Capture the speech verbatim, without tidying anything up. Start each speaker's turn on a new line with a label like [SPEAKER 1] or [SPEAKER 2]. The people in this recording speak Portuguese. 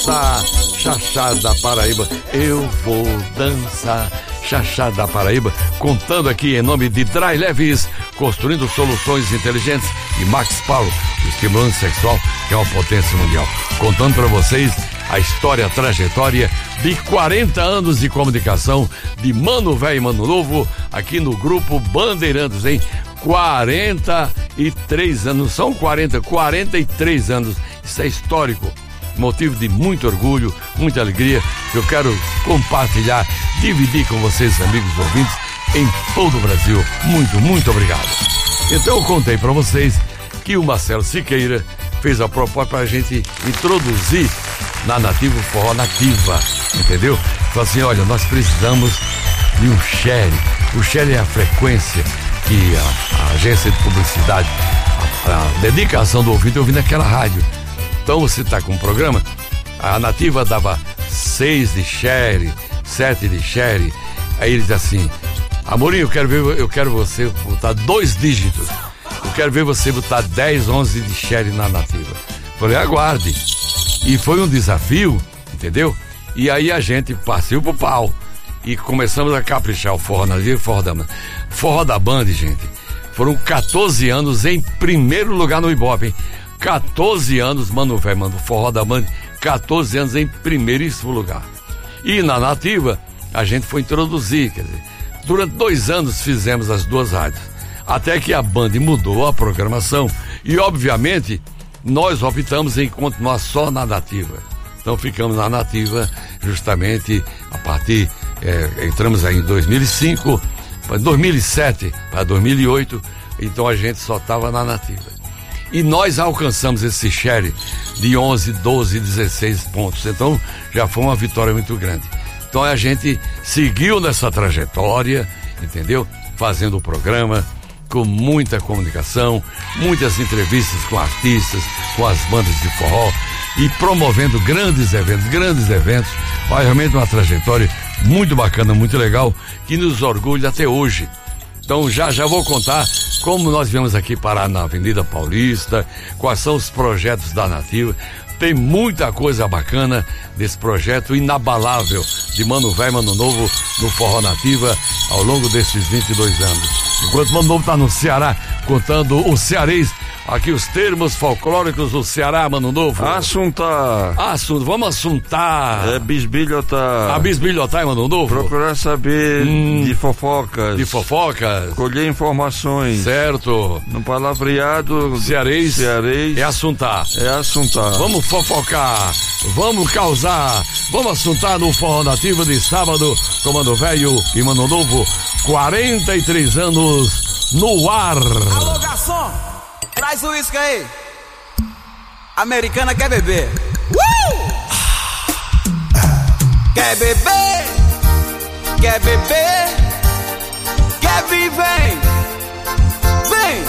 [SPEAKER 1] dançar, Xaxá da Paraíba, eu vou dançar, Xaxá da Paraíba, contando aqui em nome de Dry Leves, construindo soluções inteligentes, e Max Paulo, o estimulante sexual, que é uma potência mundial. Contando para vocês a história, a trajetória de quarenta anos de comunicação de Mano Velho e Mano Novo, aqui no Grupo Bandeirantes, hein? quarenta e três anos, são quarenta, quarenta e três anos, isso é histórico, motivo de muito orgulho, muita alegria, que eu quero compartilhar, dividir com vocês, amigos ouvintes, em todo o Brasil. Muito, muito obrigado. Então eu contei para vocês que o Marcelo Siqueira fez a proposta para a gente introduzir na Nativa o forró nativa, entendeu? Falou assim, olha, nós precisamos de um share, o share é a frequência que a, a agência de publicidade, a, a dedicação do ouvinte ouvindo aquela rádio. Então você está com um programa, a Nativa dava seis de share, sete de share, aí ele diz assim, Amorim, eu quero ver, eu quero você botar dois dígitos, eu quero ver você botar dez, onze de share na Nativa. Falei, aguarde. E foi um desafio, entendeu? E aí a gente partiu pro pau e começamos a caprichar o forró nativa e o forró da Band. Forró da Band, gente, foram quatorze anos em primeiro lugar no Ibope, hein? quatorze anos, Mano Velho, mano, forró da Band, quatorze anos em primeiríssimo lugar. E na Nativa, a gente foi introduzir, quer dizer, durante dois anos fizemos as duas rádios, até que a Band mudou a programação e, obviamente, nós optamos em continuar só na Nativa. Então ficamos na Nativa justamente a partir, é, entramos aí em dois mil e cinco, para dois mil e sete, para dois mil e oito, então a gente só estava na Nativa. E nós alcançamos esse share de onze, doze, dezesseis pontos. Então já foi uma vitória muito grande. Então a gente seguiu nessa trajetória, entendeu? Fazendo o programa com muita comunicação, muitas entrevistas com artistas, com as bandas de forró e promovendo grandes eventos, grandes eventos. Olha, realmente uma trajetória muito bacana, muito legal, que nos orgulha até hoje. Então já já vou contar como nós viemos aqui parar na Avenida Paulista, quais são os projetos da Nativa. Tem muita coisa bacana desse projeto inabalável de Mano Velho e Mano Novo no Forró Nativa ao longo desses vinte e dois anos. Enquanto Mano Novo está no Ceará contando o cearês, aqui os termos folclóricos do Ceará, Mano Novo.
[SPEAKER 2] Assuntar.
[SPEAKER 1] Assunto, vamos assuntar.
[SPEAKER 2] É bisbilhotar.
[SPEAKER 1] A bisbilhotar, Mano Novo.
[SPEAKER 2] Procurar saber hum, de fofocas.
[SPEAKER 1] De fofocas.
[SPEAKER 2] Colher informações.
[SPEAKER 1] Certo.
[SPEAKER 2] No palavreado
[SPEAKER 1] cearês,
[SPEAKER 2] cearês
[SPEAKER 1] é assuntar.
[SPEAKER 2] É assuntar.
[SPEAKER 1] Vamos fofocar, vamos causar, vamos assuntar no Forró Nativa de sábado com Mano Velho e Mano Novo, quarenta e três anos no ar.
[SPEAKER 3] Alô, garçom, traz o uísque aí. Americana quer beber. Uh! Quer beber, quer beber, quer viver.